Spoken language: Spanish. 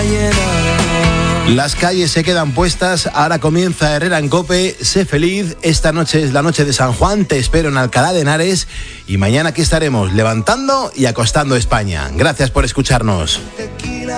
llenaremos. Las calles se quedan puestas, ahora comienza Herrera en COPE, sé feliz, esta noche es la noche de San Juan, te espero en Alcalá de Henares y mañana aquí estaremos levantando y acostando España. Gracias por escucharnos.